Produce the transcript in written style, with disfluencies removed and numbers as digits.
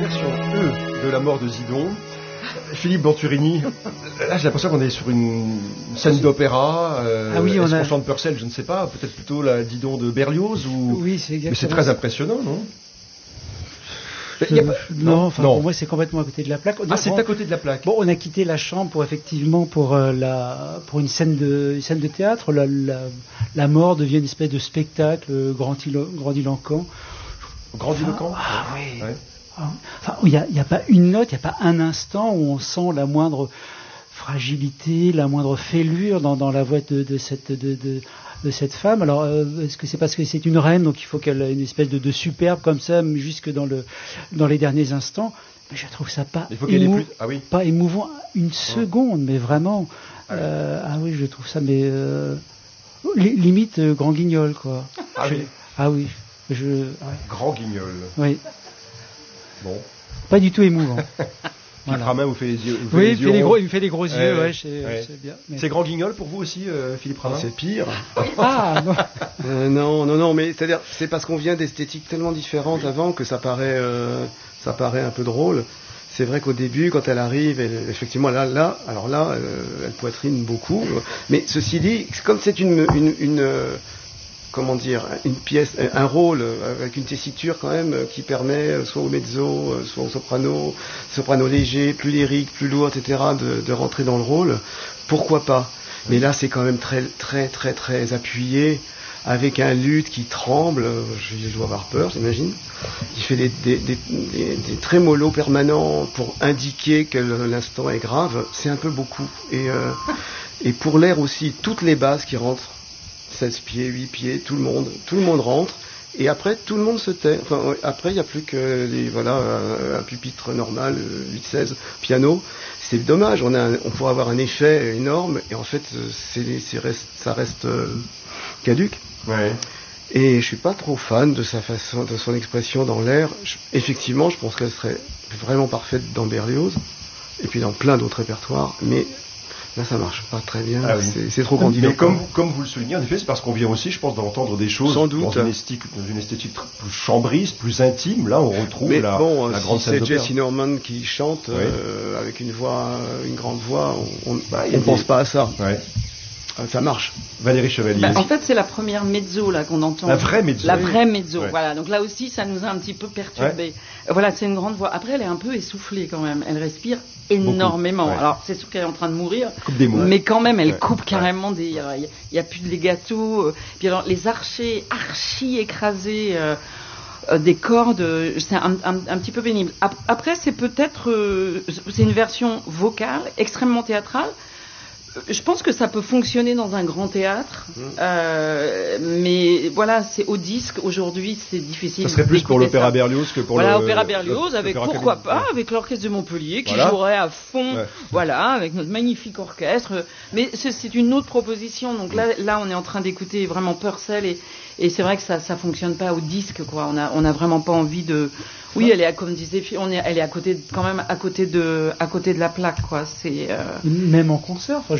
version E de la mort de Zidon. Philippe Venturini, là j'ai l'impression qu'on est sur une scène d'opéra. Est-ce qu'on chante Purcell, je ne sais pas, peut-être plutôt la Didon de Berlioz ou... Oui, c'est exactement. Mais c'est très impressionnant, non? Non, pour moi c'est complètement à côté de la plaque. C'est à côté de la plaque. Bon, on a quitté la chambre pour une scène de théâtre. La mort devient une espèce de spectacle grandiloquent. Grandiloquent. Oui. Ouais. Enfin, il n'y a pas une note, il n'y a pas un instant où on sent la moindre fragilité, la moindre fêlure dans la voix de cette femme. Alors, est-ce que c'est parce que c'est une reine, donc il faut qu'elle ait une espèce de superbe comme ça, jusque dans les derniers instants? Mais je trouve ça pas émouvant une seconde, mais vraiment. Je trouve ça, limite Grand Guignol, quoi. Grand Guignol. Oui. Bon. Pas du tout émouvant. Philippe Ramin vous fait les yeux. Il me fait des gros yeux, c'est bien. C'est Grand Guignol pour vous aussi, Philippe Ramin? C'est pire. Non. Non, mais c'est-à-dire, c'est parce qu'on vient d'esthétiques tellement différentes avant que ça paraît un peu drôle. C'est vrai qu'au début, quand elle arrive, effectivement, elle poitrine beaucoup. Mais ceci dit, comme c'est une pièce, un rôle avec une tessiture quand même qui permet soit au mezzo, soit au soprano léger, plus lyrique, plus lourd, etc., de rentrer dans le rôle. Pourquoi pas? Mais là, c'est quand même très, très, très, très appuyé, avec un luth qui tremble. Je dois avoir peur, j'imagine. Qui fait des trémolos permanents pour indiquer que l'instant est grave. C'est un peu beaucoup. Et pour l'air aussi, toutes les basses qui rentrent. 16 pieds, 8 pieds, tout le monde rentre, et après tout le monde se tait. Enfin, après il n'y a plus que un pupitre normal, 8-16, piano. C'est dommage, on pourrait avoir un effet énorme, et en fait ça reste caduque. Ouais. Et je suis pas trop fan de sa façon, de son expression dans l'air. Effectivement, je pense qu'elle serait vraiment parfaite dans Berlioz, et puis dans plein d'autres répertoires, mais là, ça marche pas très bien. C'est trop grandiloquent. Mais comme vous le soulignez, en effet, c'est parce qu'on vient aussi, je pense, d'entendre des choses sans doute dans une esthétique plus chambriste, plus intime. Là, on retrouve la grande scène d'opéra. C'est Jessye Norman qui chante avec une grande voix. On pense pas à ça. Ouais. Ça marche. Valérie Chevalier. En fait, c'est la première mezzo là qu'on entend. La vraie mezzo. Ouais. Voilà. Donc là aussi, ça nous a un petit peu perturbé. Ouais. Voilà, c'est une grande voix. Après, elle est un peu essoufflée quand même. Elle respire énormément. Ouais. Alors, c'est sûr qu'elle est en train de mourir, coupe des mots. Mais quand même, elle coupe carrément des. Il y a plus de legato. Puis alors, les archis écrasés. Des cordes, c'est un petit peu pénible. Après, c'est peut-être c'est une version vocale extrêmement théâtrale. Je pense que ça peut fonctionner dans un grand théâtre, mais voilà, c'est au disque. Aujourd'hui, c'est difficile. Ça serait plus pour l'opéra Berlioz que pour l'opéra Berlioz, avec pourquoi pas, avec l'orchestre de Montpellier qui jouerait à fond, avec notre magnifique orchestre. Mais c'est une autre proposition. Donc là, on est en train d'écouter vraiment Purcell et c'est vrai que ça fonctionne pas au disque, quoi. On a vraiment pas envie de. Oui, elle est, comme disait, elle est à côté de la plaque, quoi. C'est même en concert.